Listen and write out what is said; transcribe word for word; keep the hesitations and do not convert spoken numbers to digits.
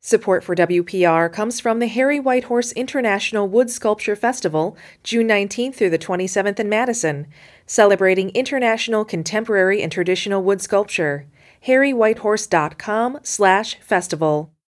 Support for W P R comes from the Harry Whitehorse International Wood Sculpture Festival, June nineteenth through the twenty-seventh in Madison, celebrating international contemporary and traditional wood sculpture. harry whitehorse dot com slash festival.